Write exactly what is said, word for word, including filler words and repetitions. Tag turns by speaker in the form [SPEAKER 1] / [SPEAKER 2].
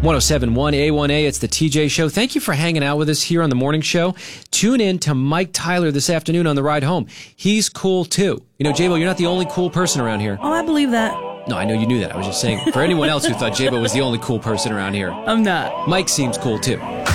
[SPEAKER 1] one oh seven point one A one A, it's the T J Show. Thank you for hanging out with us here on the morning show. Tune in to Mike Tyler this afternoon on the ride home. He's cool, too. You know, J-Bo, you're not the only cool person around here.
[SPEAKER 2] Oh, I believe that.
[SPEAKER 1] No, I know you knew that. I was just saying, for anyone else who thought J-Bo was the only cool person around here.
[SPEAKER 2] I'm not.
[SPEAKER 1] Mike seems cool, too.